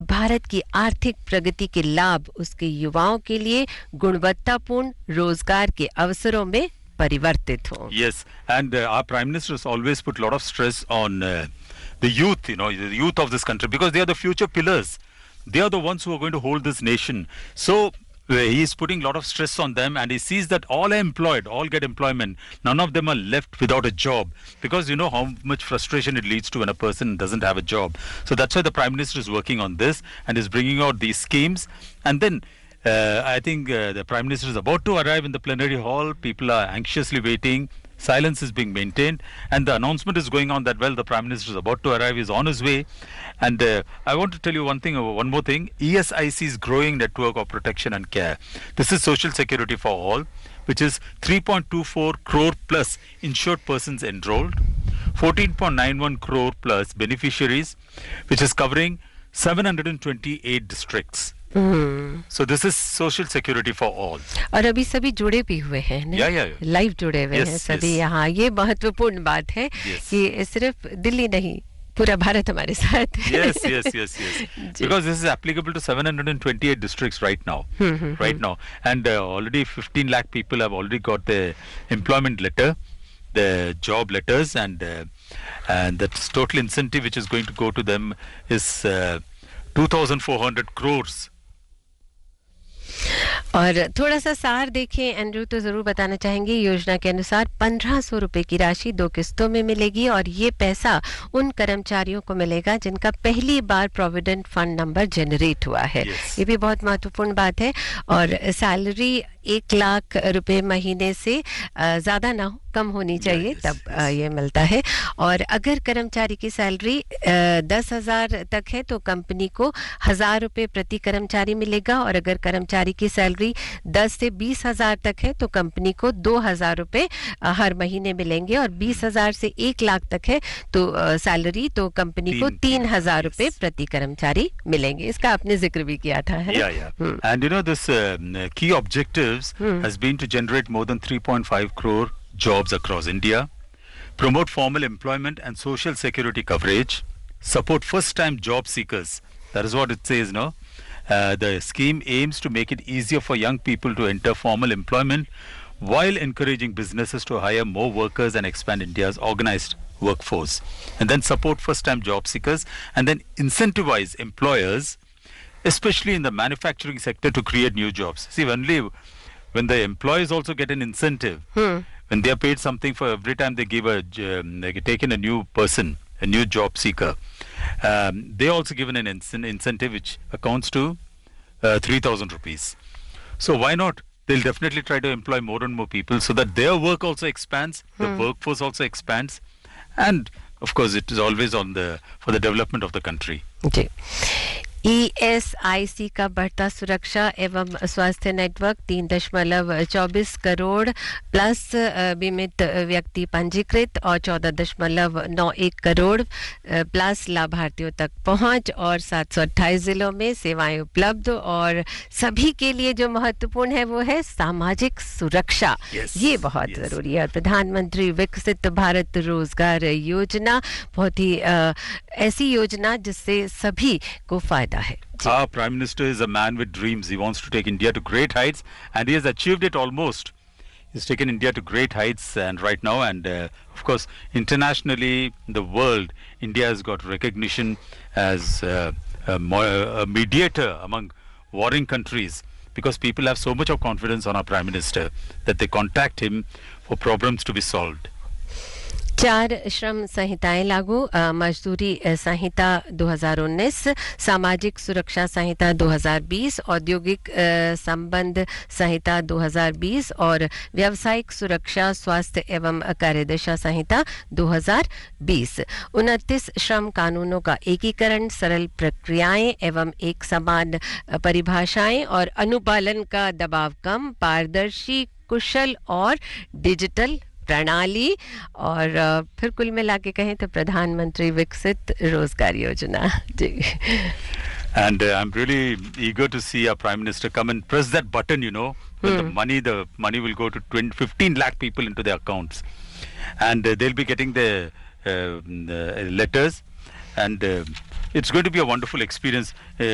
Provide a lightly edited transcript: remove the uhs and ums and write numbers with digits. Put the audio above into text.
भारत की आर्थिक प्रगति के लाभ उसके युवाओं के लिए गुणवत्तापूर्ण रोजगार के अवसरों में परिवर्तित हो. Yes, and our Prime Minister has always put a lot of stress on the youth, the youth of this country, because they are the future pillars. They are the ones who are going to hold this nation. So he is putting a lot of stress on them, and he sees that all are employed, all get employment. None of them are left without a job, because you know how much frustration it leads to when a person doesn't have a job. So that's why the Prime Minister is working on this and is bringing out these schemes. And then I think the Prime Minister is about to arrive in the plenary hall. People are anxiously waiting. Silence is being maintained, and the announcement is going on that, well, the Prime Minister is about to arrive, is on his way. And I want to tell you one more thing. ESIC's growing network of protection and care. This is Social Security for All, which is 3.24 crore plus insured persons enrolled, 14.91 crore plus beneficiaries, which is covering 728 districts. So this is Social Security for all. और अभी सभी जुड़े भी हुए हैं ना, live जुड़े हुए हैं सभी यहाँ. ये महत्वपूर्ण बात है कि सिर्फ दिल्ली नहीं, पूरा भारत हमारे साथ है. Yes. Because this is applicable to 728 districts right now. And already 15 lakh people have already got the employment letter, the job letters, and the total incentive which is going to go to them is 2,400 crores. और थोड़ा सा सार देखें Andrew तो जरूर बताना चाहेंगे. योजना के अनुसार 1500 रुपए की राशि 2 किस्तों में मिलेगी, और ये पैसा उन कर्मचारियों को मिलेगा जिनका पहली बार प्रोविडेंट फंड नंबर जनरेट हुआ है. ये भी बहुत महत्वपूर्ण बात है. और सैलरी 1 लाख रुपए महीने से ज्यादा ना हो, कम होनी चाहिए, तब ये मिलता है. और अगर कर्मचारी की सैलरी 10,000 तक है तो कंपनी को 1,000 रुपए प्रति कर्मचारी मिलेगा, और अगर कर्मचारी की सैलरी 10 से 20,000 तक है तो कंपनी को 2,000 रुपए हर महीने मिलेंगे, और 20,000 से 1 लाख तक है तो सैलरी तो कंपनी को 3,000 रुपए प्रति कर्मचारी मिलेंगे. इसका आपने जिक्र भी किया था, है ना? And you know, this key objectives has been to generate more than 3.5 crore jobs across India, promote formal employment and social security coverage, support first-time job seekers. That is what it says, no? The scheme aims to make it easier for young people to enter formal employment while encouraging businesses to hire more workers and expand India's organized workforce. And then support first-time job seekers, and then incentivize employers, especially in the manufacturing sector, to create new jobs. See, only when the employees also get an incentive, when they are paid something for every time they give they take in a new person, a new job seeker, they also given an incentive which accounts to 3,000 rupees. So why not? They'll definitely try to employ more and more people so that their work also expands, the workforce also expands, and of course it is always for the development of the country. Okay. ESIC का बढ़ता सुरक्षा एवं स्वास्थ्य network 3.24 crore plus बीमित व्यक्ति पंजीकृत, और 14.91 crore plus लाभार्थियों तक पहुंच, और 728 जिलों में सेवाएं उपलब्ध. और सभी के लिए जो महत्वपूर्ण है वो है सामाजिक सुरक्षा. ये बहुत जरूरी है. प्रधानमंत्री विकसित भारत रोजगार योजना बहुत ही ऐसी योजना जिससे सभी को फायदा है. Our Prime Minister is a man with dreams. He wants to take India to great heights, and he has achieved it almost. He's taken India to great heights, and right now, and of course, internationally, the world, India has got recognition as a mediator among warring countries, because people have so much of confidence on our Prime Minister that they contact him for problems to be solved. 4 श्रम संहिताएं लागू. मजदूरी संहिता 2019, सामाजिक सुरक्षा संहिता 2020, औद्योगिक संबंध संहिता 2020 और व्यावसायिक सुरक्षा स्वास्थ्य एवं कार्यदशा संहिता 2020. 29 श्रम कानूनों का एकीकरण, सरल प्रक्रियाएं एवं एक समान परिभाषाएं और अनुपालन का दबाव कम, पारदर्शी, कुशल और डिजिटल प्रणाली, और फिर कुल मिला के कहें तो प्रधानमंत्री विकसित रोजगार योजना. जी. And I'm really eager to see our Prime Minister come and press that button, when the money will go to 15 lakh people into their accounts, and they'll be getting the letters, and it's going to be a wonderful experience.